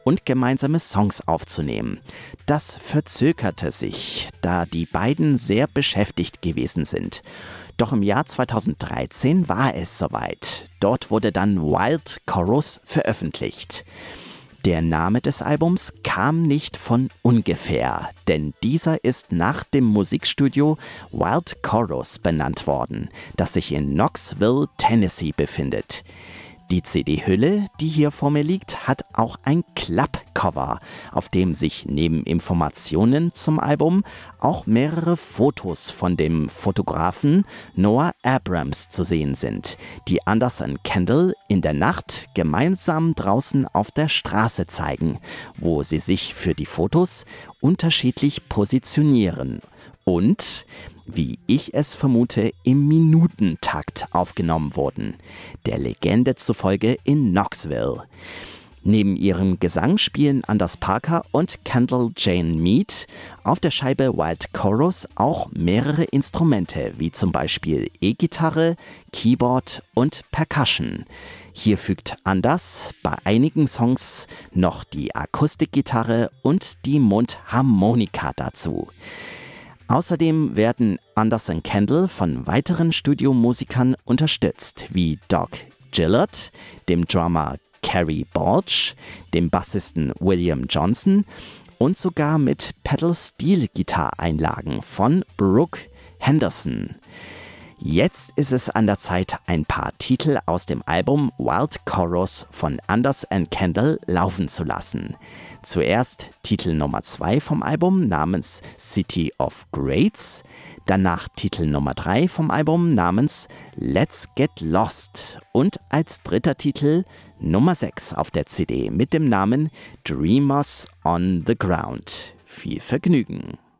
und gemeinsame Songs aufzunehmen. Das verzögerte sich, da die beiden sehr beschäftigt gewesen sind. Doch im Jahr 2013 war es soweit. Dort wurde dann Wild Chorus veröffentlicht. Der Name des Albums kam nicht von ungefähr, denn dieser ist nach dem Musikstudio Wild Chorus benannt worden, das sich in Knoxville, Tennessee befindet. Die CD-Hülle, die hier vor mir liegt, hat auch ein Klappcover, auf dem sich neben Informationen zum Album auch mehrere Fotos von dem Fotografen Noah Abrams zu sehen sind, die Anders & Kendall in der Nacht gemeinsam draußen auf der Straße zeigen, wo sie sich für die Fotos unterschiedlich positionieren und, wie ich es vermute, im Minutentakt aufgenommen wurden, der Legende zufolge in Knoxville. Neben ihrem Gesang spielen Anders Parker und Kendall Jane Mead auf der Scheibe Wild Chorus auch mehrere Instrumente, wie zum Beispiel E-Gitarre, Keyboard und Percussion. Hier fügt Anders bei einigen Songs noch die Akustikgitarre und die Mundharmonika dazu. Außerdem werden Anders & Kendall von weiteren Studiomusikern unterstützt, wie Doc Gillard, dem Drummer Kerry Balch, dem Bassisten William Johnson und sogar mit Pedal-Steel-Gitarreinlagen von Brooke Henderson. Jetzt ist es an der Zeit, ein paar Titel aus dem Album Wild Chorus von Anders & Kendall laufen zu lassen. Zuerst Titel Nummer 2 vom Album namens City of Greats, danach Titel Nummer 3 vom Album namens Let's Get Lost und als dritter Titel Nummer 6 auf der CD mit dem Namen Dreamers on the Ground. Viel Vergnügen!